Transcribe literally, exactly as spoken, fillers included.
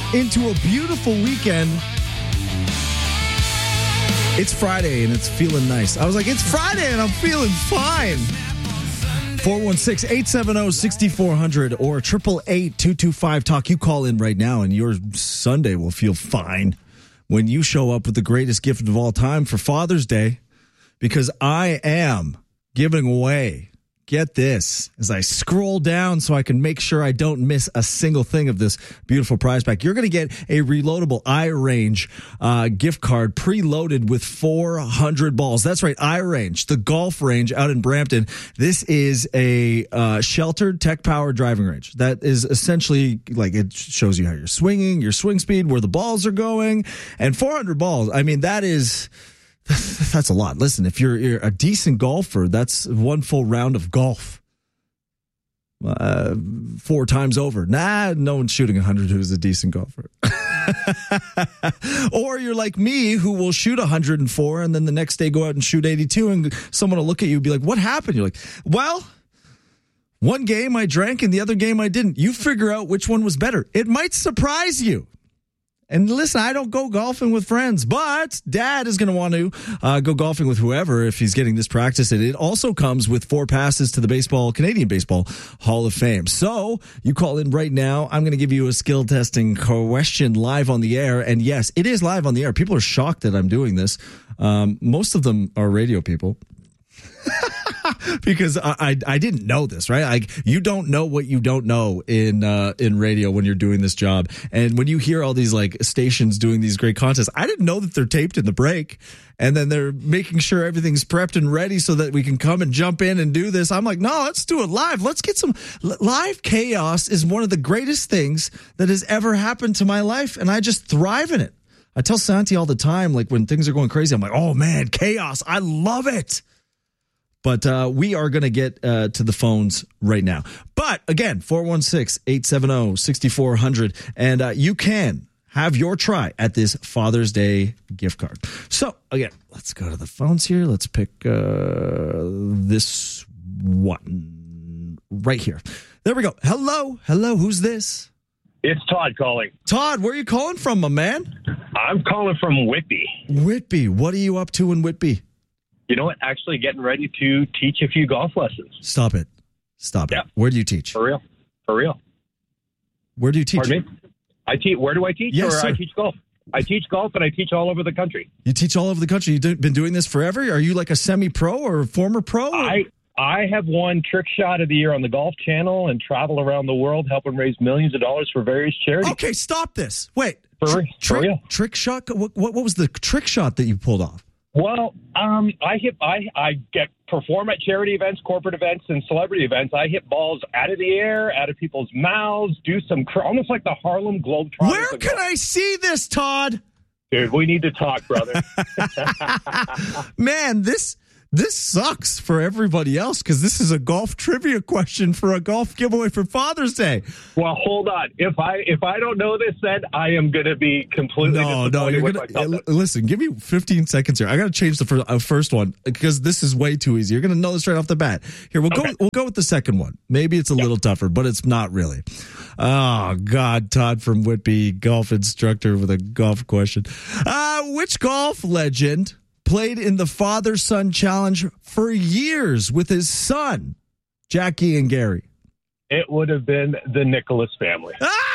into a beautiful weekend. It's Friday and it's feeling nice. I was like, it's Friday and I'm feeling fine. four one six, eight seven zero, six four zero zero or eight eight eight, two two five, talk. You call in right now and your Sunday will feel fine when you show up with the greatest gift of all time for Father's Day, because I am giving away, get this, as I scroll down so I can make sure I don't miss a single thing of this beautiful prize pack. You're going to get a reloadable iRange uh, gift card preloaded with four hundred balls. That's right, iRange, the golf range out in Brampton. This is a uh, sheltered tech-powered driving range that is essentially, like, it shows you how you're swinging, your swing speed, where the balls are going, and four hundred balls. I mean, that is... That's a lot. Listen, if you're, you're a decent golfer, that's one full round of golf. Uh, four times over. Nah, no one's shooting one hundred who's a decent golfer. Or you're like me, who will shoot one hundred four and then the next day go out and shoot eighty-two, and someone will look at you and be like, what happened? You're like, well, one game I drank and the other game I didn't. You figure out which one was better. It might surprise you. And listen, I don't go golfing with friends, but Dad is going to want to uh, go golfing with whoever if he's getting this practice. And it also comes with four passes to the baseball, Canadian Baseball Hall of Fame. So you call in right now. I'm going to give you a skill testing question live on the air. And yes, it is live on the air. People are shocked that I'm doing this. Um, most of them are radio people. Because I, I I didn't know this, right? Like, you don't know what you don't know in uh, in radio when you're doing this job. And when you hear all these like stations doing these great contests, I didn't know that they're taped in the break, and then they're making sure everything's prepped and ready so that we can come and jump in and do this. I'm like, no, let's do it live. Let's get some live chaos. Is one of the greatest things that has ever happened to my life, and I just thrive in it. I tell Santi all the time, like when things are going crazy, I'm like, oh man, chaos. I love it. But uh, we are going to get uh, to the phones right now. But again, four one six, eight seven zero, six four zero zero. And uh, you can have your try at this Father's Day gift card. So again, let's go to the phones here. Let's pick uh, this one right here. There we go. Hello. Hello. Who's this? It's Todd calling. Todd, where are you calling from, my man? I'm calling from Whitby. Whitby. What are you up to in Whitby? You know what? Actually getting ready to teach a few golf lessons. Stop it. Stop yeah. it. Where do you teach? For real. For real. Where do you teach? Pardon me? I teach. Where do I teach? Yes, or sir. I teach golf. I teach golf and I teach all over the country. You teach all over the country. You've been doing this forever? Are you like a semi-pro or a former pro? Or? I I have won Trick Shot of the Year on the Golf Channel and travel around the world helping raise millions of dollars for various charities. Okay, stop this. Wait. For, Tr- for trick, real. Trick shot? What, what, what was the trick shot that you pulled off? Well, um, I hit. I I get perform at charity events, corporate events, and celebrity events. I hit balls out of the air, out of people's mouths, do some cr- almost like the Harlem Globetrotters. Where can I see this, Todd? Dude, we need to talk, brother. Man, this this sucks for everybody else because this is a golf trivia question for a golf giveaway for Father's Day. Well, hold on. If I if I don't know this, then I am going to be completely no, no. You're with gonna myself. listen. Give me fifteen seconds here. I got to change the first, uh, first one because this is way too easy. You're going to know this right off the bat. Here, we'll okay. go. We'll go with the second one. Maybe it's a yeah. little tougher, but it's not really. Oh God, Todd from Whitby, golf instructor with a golf question. Uh, which golf legend played in the father-son challenge for years with his son, Jackie and Gary? It would have been the Nicholas family. Ah!